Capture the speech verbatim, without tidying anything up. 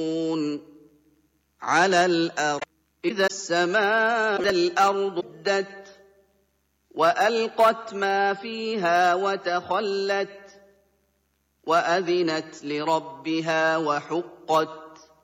على الأرض إذا السماء الأرض دت وألقت ما فيها وتخلت وأذنت لربها وحقت